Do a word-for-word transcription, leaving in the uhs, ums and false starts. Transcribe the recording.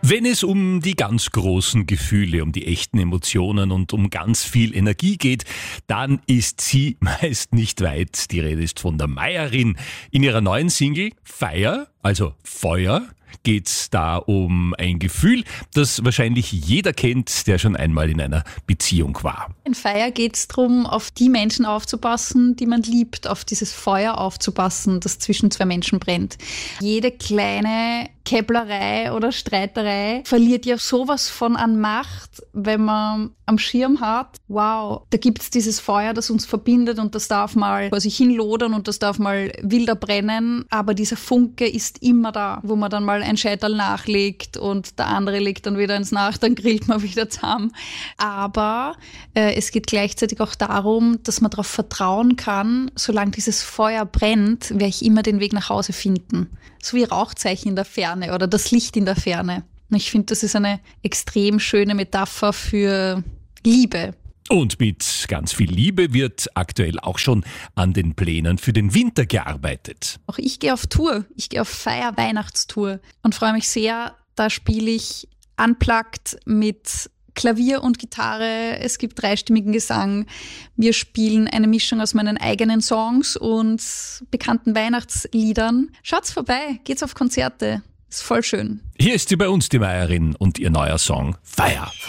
Wenn es um die ganz großen Gefühle, um die echten Emotionen und um ganz viel Energie geht, dann ist sie meist nicht weit. Die Rede ist von der Meierin. In ihrer neuen Single Fire, also Feuer, geht's da um ein Gefühl, das wahrscheinlich jeder kennt, der schon einmal in einer Beziehung war. In Fire geht es darum, auf die Menschen aufzupassen, die man liebt, auf dieses Feuer aufzupassen, das zwischen zwei Menschen brennt. Jede kleine Käpplerei oder Streiterei verliert ja sowas von an Macht, wenn man am Schirm hat, wow, da gibt's dieses Feuer, das uns verbindet und das darf mal vor sich hin lodern und das darf mal wilder brennen, aber dieser Funke ist immer da, wo man dann mal ein Scheitel nachlegt und der andere legt dann wieder ins nach, dann grillt man wieder zusammen. Aber äh, es geht gleichzeitig auch darum, dass man darauf vertrauen kann, solange dieses Feuer brennt, werde ich immer den Weg nach Hause finden. So wie Rauchzeichen in der Ferne oder das Licht in der Ferne. Und ich finde, das ist eine extrem schöne Metapher für Liebe. Und mit ganz viel Liebe wird aktuell auch schon an den Plänen für den Winter gearbeitet. Auch ich gehe auf Tour. Ich gehe auf Feier-Weihnachtstour und freue mich sehr. Da spiele ich unplugged mit Klavier und Gitarre. Es gibt dreistimmigen Gesang. Wir spielen eine Mischung aus meinen eigenen Songs und bekannten Weihnachtsliedern. Schaut's vorbei, geht's auf Konzerte. Ist voll schön. Hier ist sie bei uns, die Meierin, und ihr neuer Song Fire.